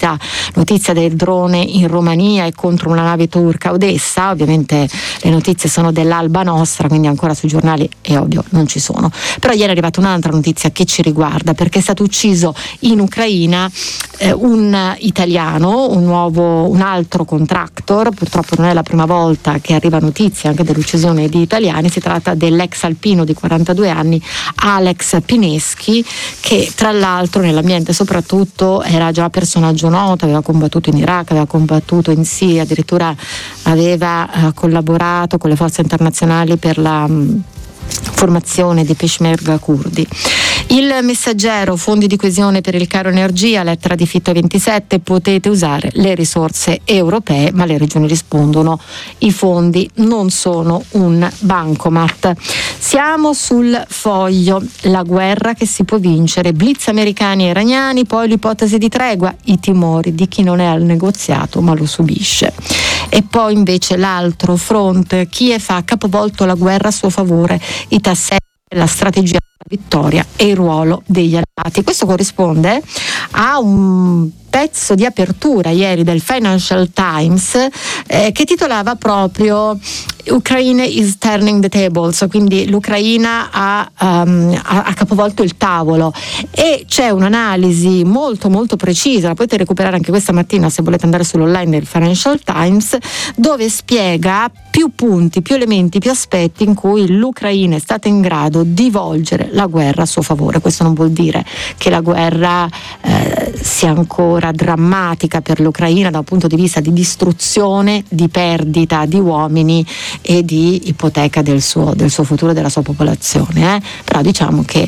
uscita notizia del drone in Romania e contro una nave turca a Odessa. Ovviamente le notizie sono dell'Alba Nostra, quindi ancora sui giornali è ovvio non ci sono. Però ieri è arrivata un'altra notizia che ci riguarda, perché è stato ucciso in Ucraina un italiano, un altro contractor. Purtroppo non è la prima volta che arriva notizia anche dell'uccisione di italiani. Si tratta dell'ex alpino di 42 anni Alex Pineschi, che tra l'altro nell'ambiente soprattutto era già personaggio noto, aveva combattuto in Iraq, aveva combattuto in Siria, addirittura aveva collaborato con le forze internazionali per la formazione di Peshmerga curdi. Il Messaggero, fondi di coesione per il caro energia, lettera di Fitto 27, potete usare le risorse europee, ma le regioni rispondono: i fondi non sono un bancomat. Siamo sul Foglio, la guerra che si può vincere, blitz americani e iraniani, poi l'ipotesi di tregua, i timori di chi non è al negoziato ma lo subisce. E poi invece l'altro fronte, Kiev ha capovolto la guerra a suo favore, i tasselli della strategia della vittoria e il ruolo degli alleati. Questo corrisponde a un pezzo di apertura ieri del Financial Times che titolava proprio Ukraine is turning the tables, quindi l'Ucraina ha capovolto il tavolo, e c'è un'analisi molto molto precisa, la potete recuperare anche questa mattina se volete andare sull'online del Financial Times, dove spiega più punti, più elementi, più aspetti in cui l'Ucraina è stata in grado di volgere la guerra a suo favore. Questo non vuol dire che la guerra sia ancora drammatica per l'Ucraina da un punto di vista di distruzione, di perdita di uomini e di ipoteca del suo futuro e della sua popolazione, però diciamo che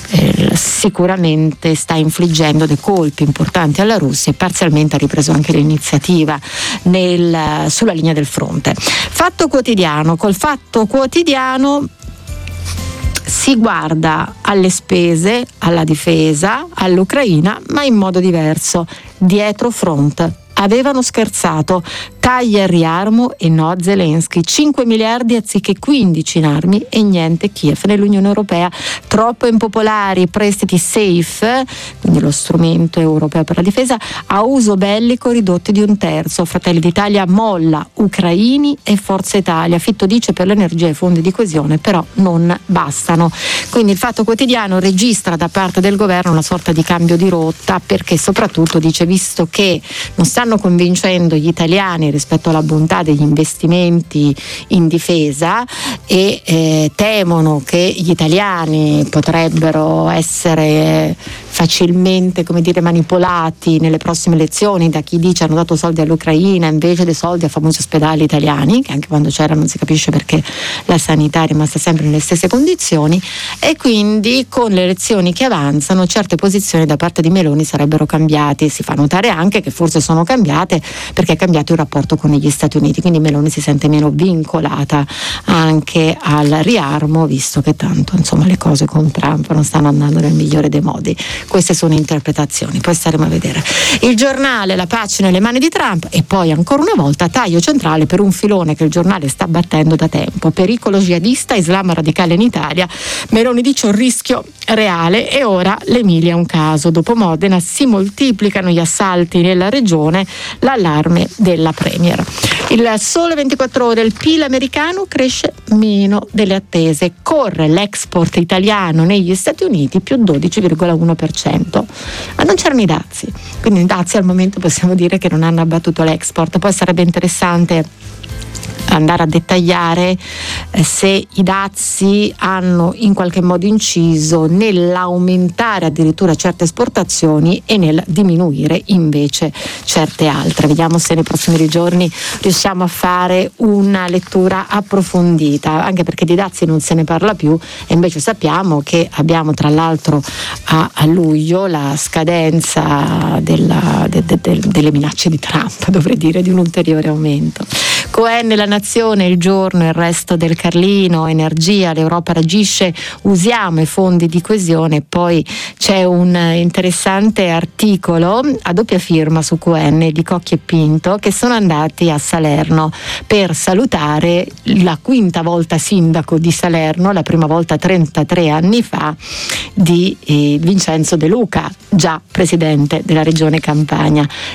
sicuramente sta infliggendo dei colpi importanti alla Russia e parzialmente ha ripreso anche l'iniziativa sulla linea del fronte. Fatto Quotidiano, col Fatto Quotidiano si guarda alle spese, alla difesa, all'Ucraina, ma in modo diverso. Dietro front avevano scherzato, tagli al riarmo e no a Zelensky, 5 miliardi anziché 15 in armi e niente Kiev nell'Unione Europea, troppo impopolari, prestiti safe, quindi lo strumento europeo per la difesa, a uso bellico ridotti di 1/3, Fratelli d'Italia molla ucraini e Forza Italia, Fitto dice per l'energia e fondi di coesione però non bastano. Quindi il Fatto Quotidiano registra da parte del governo una sorta di cambio di rotta, perché soprattutto dice, visto che non stanno convincendo gli italiani rispetto alla bontà degli investimenti in difesa e temono che gli italiani potrebbero essere facilmente, manipolati nelle prossime elezioni da chi dice hanno dato soldi all'Ucraina invece dei soldi ai famosi ospedali italiani, che anche quando c'era non si capisce perché la sanità è rimasta sempre nelle stesse condizioni, e quindi con le elezioni che avanzano certe posizioni da parte di Meloni sarebbero cambiate. Si fa notare anche che forse sono cambiate perché è cambiato il rapporto con gli Stati Uniti, quindi Meloni si sente meno vincolata anche al riarmo, visto che tanto le cose con Trump non stanno andando nel migliore dei modi. Queste sono interpretazioni, poi staremo a vedere. Il Giornale, la pace nelle mani di Trump, e poi ancora una volta taglio centrale per un filone che il giornale sta battendo da tempo: pericolo jihadista, Islam radicale in Italia, Meloni dice un rischio reale e ora l'Emilia è un caso, dopo Modena si moltiplicano gli assalti nella regione, l'allarme della Premier. Il Sole 24 Ore, il PIL americano cresce meno delle attese, corre l'export italiano negli Stati Uniti più 12,1%, ma non c'erano i dazi, quindi i dazi al momento possiamo dire che non hanno abbattuto l'export. Poi sarebbe interessante andare a dettagliare se i dazi hanno in qualche modo inciso nell'aumentare addirittura certe esportazioni e nel diminuire invece certe altre. Vediamo se nei prossimi giorni riusciamo a fare una lettura approfondita, anche perché di dazi non se ne parla più e invece sappiamo che abbiamo tra l'altro a luglio la scadenza delle minacce di Trump, dovrei dire, di un ulteriore aumento. Cohen, La Nazione, Il Giorno, Il Resto del Carlino, Energia, l'Europa reagisce, usiamo i fondi di coesione. Poi c'è un interessante articolo a doppia firma su Cohen di Cocchi e Pinto, che sono andati a Salerno per salutare la quinta volta sindaco di Salerno, la prima volta 33 anni fa, di Vincenzo De Luca, già presidente della regione Campania.